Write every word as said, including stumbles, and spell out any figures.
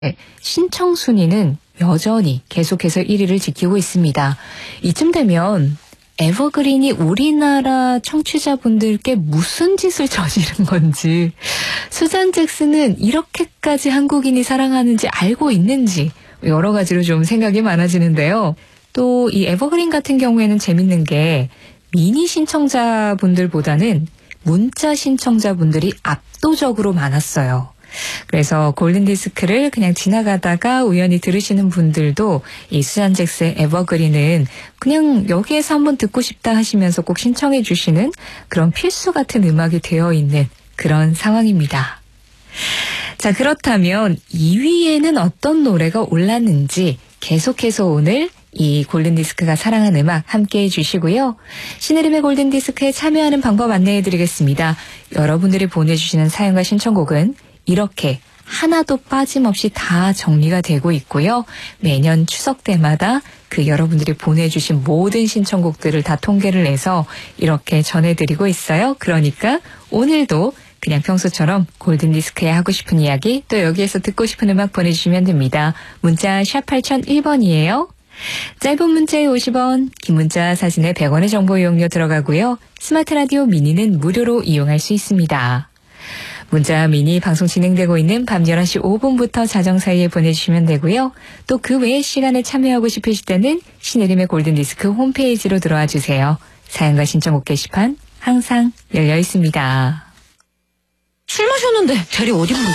네, 신청 순위는 여전히 계속해서 일 위를 지키고 있습니다. 이쯤 되면 에버그린이 우리나라 청취자분들께 무슨 짓을 저지른 건지, 수잔 잭슨은 이렇게까지 한국인이 사랑하는지 알고 있는지 여러 가지로 좀 생각이 많아지는데요. 또 이 에버그린 같은 경우에는 재밌는 게 미니 신청자분들보다는 문자 신청자분들이 압도적으로 많았어요. 그래서 골든디스크를 그냥 지나가다가 우연히 들으시는 분들도 이 수잔 잭스의 에버그린은 그냥 여기에서 한번 듣고 싶다 하시면서 꼭 신청해 주시는 그런 필수 같은 음악이 되어 있는 그런 상황입니다. 자, 그렇다면 이 위에는 어떤 노래가 올랐는지 계속해서 오늘 이 골든디스크가 사랑한 음악 함께해 주시고요. 신혜림의 골든디스크에 참여하는 방법 안내해 드리겠습니다. 여러분들이 보내주시는 사연과 신청곡은 이렇게 하나도 빠짐없이 다 정리가 되고 있고요. 매년 추석 때마다 그 여러분들이 보내주신 모든 신청곡들을 다 통계를 내서 이렇게 전해드리고 있어요. 그러니까 오늘도 그냥 평소처럼 골든디스크에 하고 싶은 이야기, 또 여기에서 듣고 싶은 음악 보내주시면 됩니다. 문자 샵 팔공공일 번이에요. 짧은 문자에 오십 원, 긴 문자 사진에 백 원의 정보 이용료 들어가고요. 스마트 라디오 미니는 무료로 이용할 수 있습니다. 문자 미니 방송 진행되고 있는 밤 열한 시 오 분부터 자정 사이에 보내주시면 되고요. 또 그 외의 시간에 참여하고 싶으실 때는 신혜림의 골든디스크 홈페이지로 들어와 주세요. 사연과 신청곡 게시판 항상 열려 있습니다. 술 마셨는데 자리 어디